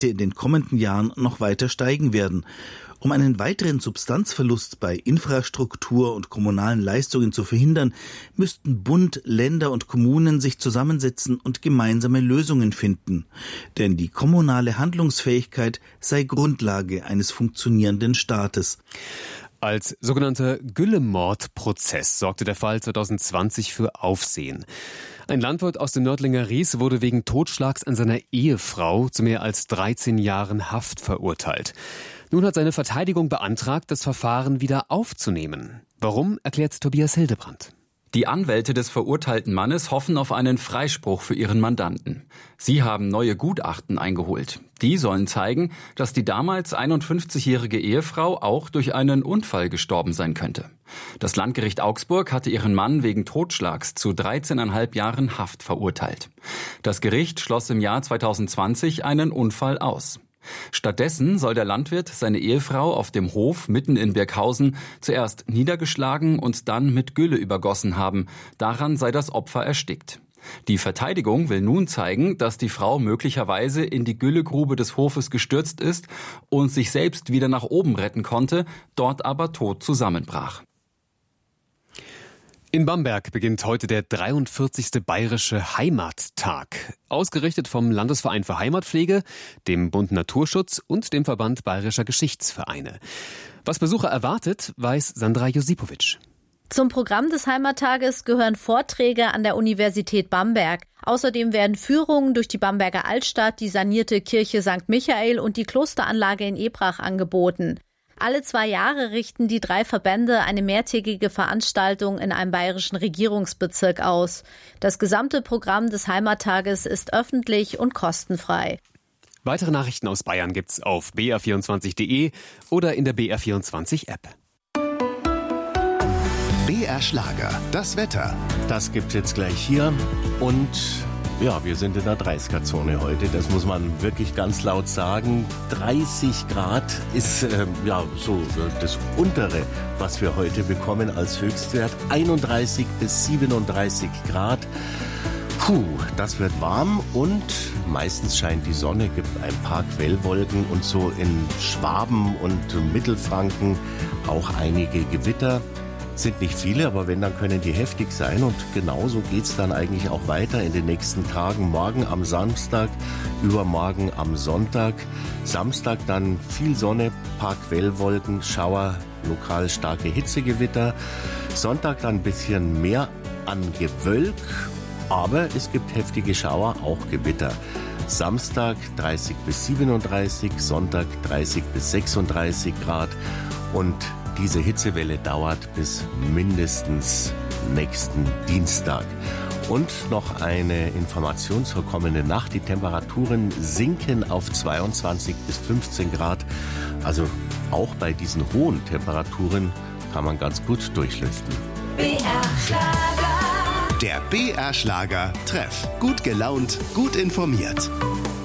in den kommenden Jahren noch weiter steigen werden. Um einen weiteren Substanzverlust bei Infrastruktur und kommunalen Leistungen zu verhindern, müssten Bund, Länder und Kommunen sich zusammensetzen und gemeinsame Lösungen finden. Denn die kommunale Handlungsfähigkeit sei Grundlage eines funktionierenden Staates. Als sogenannter Güllemordprozess sorgte der Fall 2020 für Aufsehen. Ein Landwirt aus dem Nördlinger Ries wurde wegen Totschlags an seiner Ehefrau zu mehr als 13 Jahren Haft verurteilt. Nun hat seine Verteidigung beantragt, das Verfahren wieder aufzunehmen. Warum, erklärt Tobias Hildebrand. Die Anwälte des verurteilten Mannes hoffen auf einen Freispruch für ihren Mandanten. Sie haben neue Gutachten eingeholt. Die sollen zeigen, dass die damals 51-jährige Ehefrau auch durch einen Unfall gestorben sein könnte. Das Landgericht Augsburg hatte ihren Mann wegen Totschlags zu 13,5 Jahren Haft verurteilt. Das Gericht schloss im Jahr 2020 einen Unfall aus. Stattdessen soll der Landwirt seine Ehefrau auf dem Hof mitten in Birkhausen zuerst niedergeschlagen und dann mit Gülle übergossen haben. Daran sei das Opfer erstickt. Die Verteidigung will nun zeigen, dass die Frau möglicherweise in die Güllegrube des Hofes gestürzt ist und sich selbst wieder nach oben retten konnte, dort aber tot zusammenbrach. In Bamberg beginnt heute der 43. Bayerische Heimattag. Ausgerichtet vom Landesverein für Heimatpflege, dem Bund Naturschutz und dem Verband Bayerischer Geschichtsvereine. Was Besucher erwartet, weiß Sandra Josipowitsch. Zum Programm des Heimattages gehören Vorträge an der Universität Bamberg. Außerdem werden Führungen durch die Bamberger Altstadt, die sanierte Kirche St. Michael und die Klosteranlage in Ebrach angeboten. Alle 2 Jahre richten die 3 Verbände eine mehrtägige Veranstaltung in einem bayerischen Regierungsbezirk aus. Das gesamte Programm des Heimattages ist öffentlich und kostenfrei. Weitere Nachrichten aus Bayern gibt's auf br24.de oder in der BR24-App. BR Schlager, das Wetter. Das gibt's jetzt gleich hier und ja, wir sind in der 30er-Zone heute, das muss man wirklich ganz laut sagen. 30 Grad ist so das untere, was wir heute bekommen als Höchstwert. 31 bis 37 Grad. Das wird warm und meistens scheint die Sonne, gibt ein paar Quellwolken und so in Schwaben und Mittelfranken auch einige Gewitter. Sind nicht viele, aber wenn, dann können die heftig sein und genauso geht's dann eigentlich auch weiter in den nächsten Tagen. Morgen am Samstag, übermorgen am Sonntag. Samstag dann viel Sonne, paar Quellwolken, Schauer, lokal starke Hitzegewitter. Sonntag dann ein bisschen mehr an Gewölk, aber es gibt heftige Schauer, auch Gewitter. Samstag 30 bis 37, Sonntag 30 bis 36 Grad und diese Hitzewelle dauert bis mindestens nächsten Dienstag. Und noch eine Information zur kommenden Nacht. Die Temperaturen sinken auf 22 bis 15 Grad. Also auch bei diesen hohen Temperaturen kann man ganz gut durchlüften. BR Schlager. Der BR Schlager Treff. Gut gelaunt, gut informiert.